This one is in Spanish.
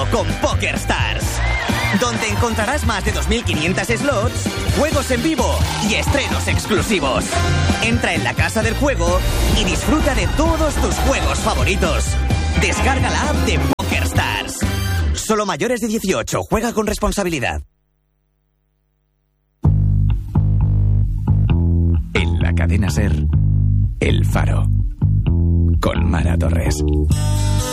con PokerStars, donde encontrarás más de 2.500 slots, juegos en vivo y estrenos exclusivos. Entra en la casa del juego y disfruta de todos tus juegos favoritos. Descarga la app de PokerStars. Solo mayores de 18. Juega con responsabilidad. En la cadena SER, El Faro, con Mara Torres.